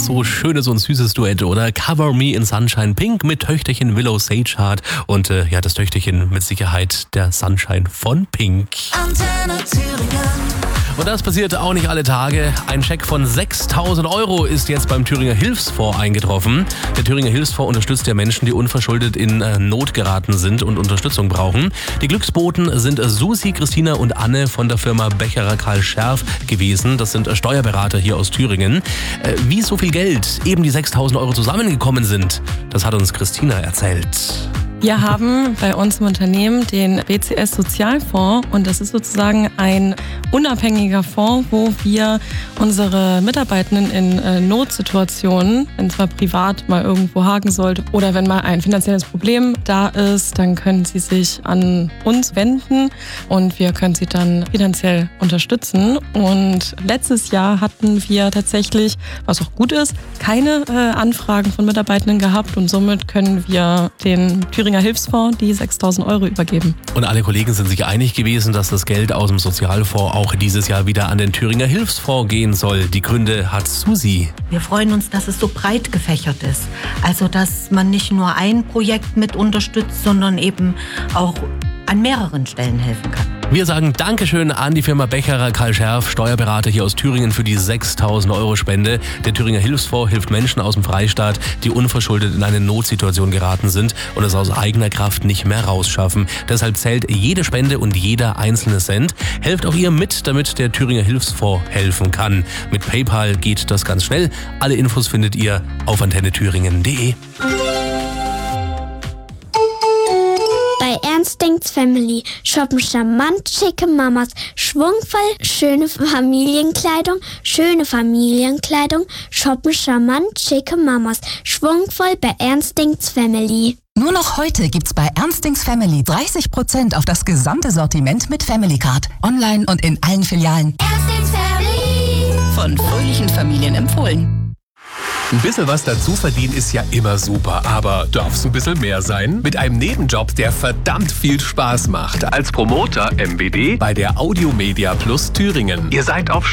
so schönes und süßes Duett, oder? Cover Me in Sunshine, Pink mit Töchterchen Willow Sage und das Töchterchen mit Sicherheit der Sunshine von Pink. Antenne Thüringen. Und das passiert auch nicht alle Tage. Ein Scheck von 6.000 € ist jetzt beim Thüringer Hilfsfonds eingetroffen. Der Thüringer Hilfsfonds unterstützt ja Menschen, die unverschuldet in Not geraten sind und Unterstützung brauchen. Die Glücksboten sind Susi, Christina und Anne von der Firma Becherer Karl Scherf gewesen. Das sind Steuerberater hier aus Thüringen. Wie so viel Geld, eben die 6.000 € zusammengekommen sind, das hat uns Christina erzählt. Wir haben bei uns im Unternehmen den BCS Sozialfonds und das ist sozusagen ein unabhängiger Fonds, wo wir unsere Mitarbeitenden in Notsituationen, wenn es mal privat mal irgendwo haken sollte oder wenn mal ein finanzielles Problem da ist, dann können sie sich an uns wenden und wir können sie dann finanziell unterstützen. Und letztes Jahr hatten wir tatsächlich, was auch gut ist, keine Anfragen von Mitarbeitenden gehabt und somit können wir den Thüringer Hilfsfonds die 6.000 € übergeben. Und alle Kollegen sind sich einig gewesen, dass das Geld aus dem Sozialfonds auch dieses Jahr wieder an den Thüringer Hilfsfonds gehen soll. Die Gründe hat Susi. Wir freuen uns, dass es so breit gefächert ist. Also, dass man nicht nur ein Projekt mit unterstützt, sondern eben auch an mehreren Stellen helfen kann. Wir sagen Dankeschön an die Firma Becherer Karl Scherf, Steuerberater hier aus Thüringen, für die 6.000 € Spende. Der Thüringer Hilfsfonds hilft Menschen aus dem Freistaat, die unverschuldet in eine Notsituation geraten sind und es aus eigener Kraft nicht mehr rausschaffen. Deshalb zählt jede Spende und jeder einzelne Cent. Helft auch ihr mit, damit der Thüringer Hilfsfonds helfen kann. Mit PayPal geht das ganz schnell. Alle Infos findet ihr auf antennethüringen.de. Bei Ernst denkt's Family shoppen charmant schicke Mamas, schwungvoll schöne Familienkleidung, shoppen charmant schicke Mamas, schwungvoll bei Ernst denkt's Family. Nur noch heute gibt's bei Ernst denkt's Family 30% auf das gesamte Sortiment mit Family Card. Online und in allen Filialen. Ernst denkt's Family. Von fröhlichen Familien empfohlen. Ein bisschen was dazu verdienen ist ja immer super, aber darf's ein bisschen mehr sein? Mit einem Nebenjob, der verdammt viel Spaß macht. Als Promoter MBD bei der Audiomedia Plus Thüringen. Ihr seid auf